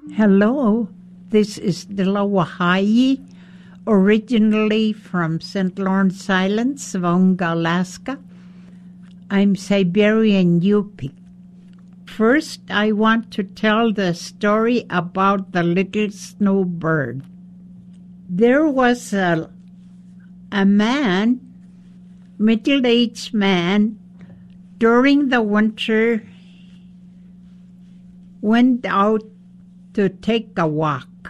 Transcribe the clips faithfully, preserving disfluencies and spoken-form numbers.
Hello, this is Dilla Wahai, originally from Saint Lawrence Island, Savonga, Alaska. I'm Siberian Yupik. First, I want to tell the story about the little snowbird. There was a, a man, middle-aged man, during the winter, went out to take a walk.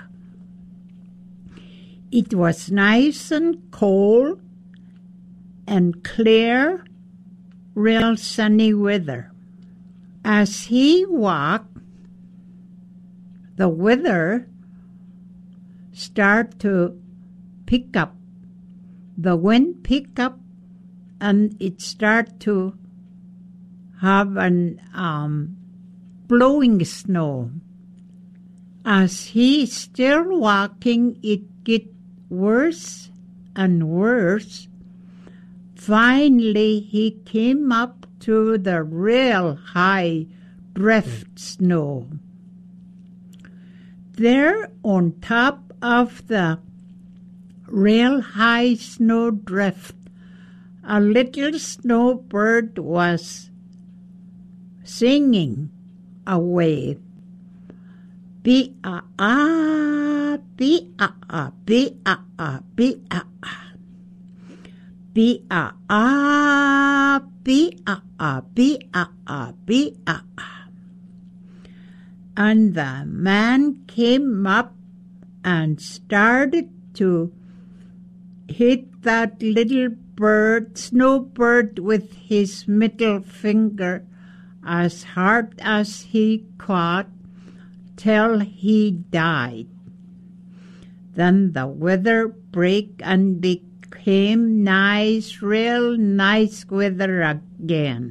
It was nice and cold and clear, real sunny weather. As he walked, the weather started to pick up. The wind picked up and it started to have an um, blowing snow. As he's still walking, it get worse and worse. Finally, he came up to the real high drift snow. There on top of the real high snow drift, a little snowbird was singing away. Be-ah-ah, be-ah-ah, be-ah-ah, be-ah-ah. Be-ah-ah, be-ah-ah, be-ah-ah, be-ah-ah. And the man came up and started to hit that little bird, snowbird, with his middle finger as hard as he could, till he died. Then the weather break and became nice, real nice weather again.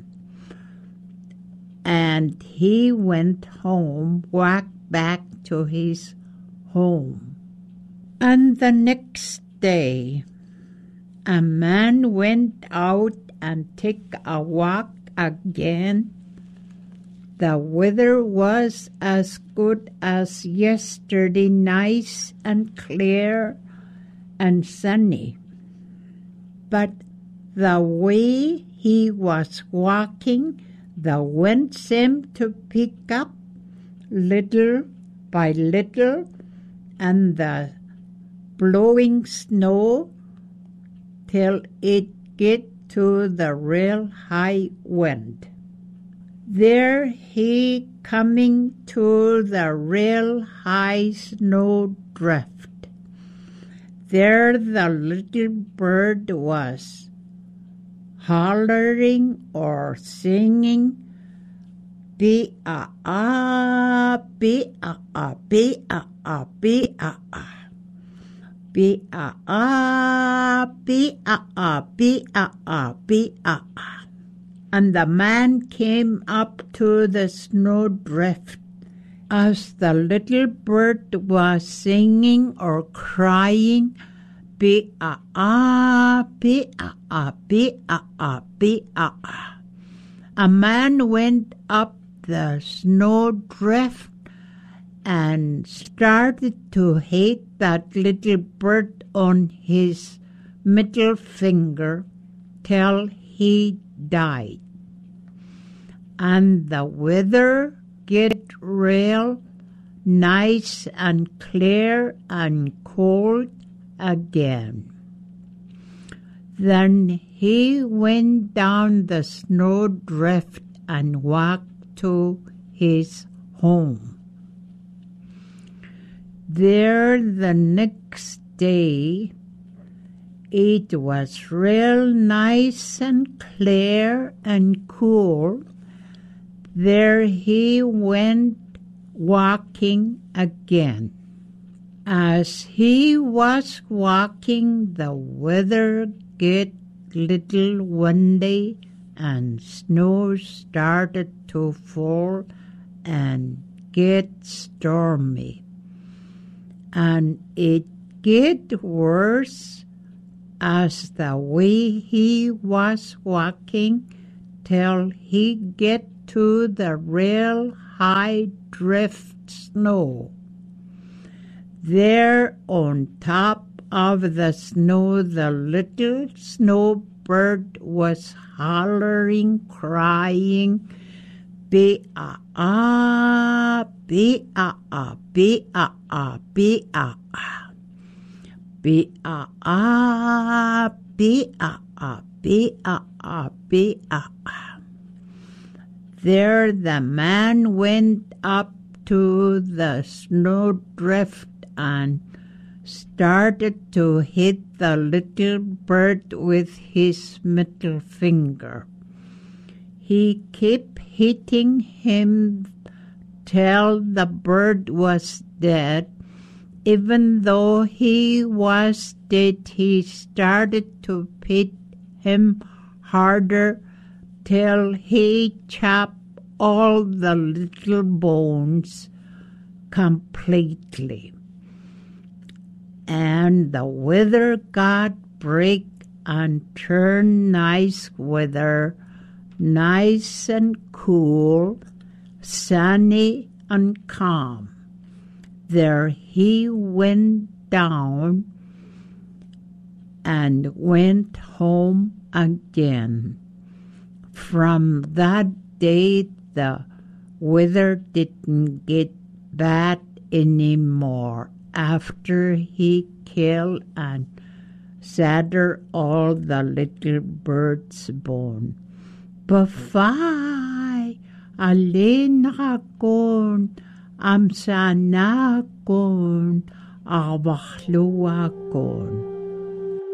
And he went home, walked back to his home. And the next day, a man went out and took a walk again. The weather was as good as yesterday, nice and clear and sunny. But the way he was walking, the wind seemed to pick up little by little, and the blowing snow till it get to the real high wind. There he coming to the real high snow drift. There the little bird was hollering or singing, be-ah-ah, be-ah-ah, be-ah-ah, be-ah-ah. Be-ah-ah, be-ah-ah, be-ah-ah, be-ah-ah. And the man came up to the snowdrift. As the little bird was singing or crying, be-ah-ah, be-ah-ah, be-ah-ah, be-ah-ah. A man went up the snowdrift and started to hit that little bird on his middle finger till he died. And the weather get real nice and clear and cold again. Then he went down the snowdrift and walked to his home. There the next day, it was real nice and clear and cool. There he went walking again. As he was walking, the weather get little windy and snow started to fall and get stormy. And it get worse as the way he was walking till he get to the real high drift snow. There on top of the snow, the little snowbird was hollering, crying, be-ah-ah, be-ah-ah, be-ah-ah, be-ah-ah. Be-ah-ah, be-ah-ah, be-ah-ah, be-ah-ah. There the man went up to the snowdrift and started to hit the little bird with his middle finger. He kept hitting him till the bird was dead. Even though he was dead, he started to hit him harder till he chopped all the little bones completely. And the weather got break and turned nice weather, nice and cool, sunny and calm. There he went down and went home again. From that day, the weather didn't get bad anymore after he killed and shattered all the little bird's bone. Bye-bye, alinakon, amsanakon, abakluakon.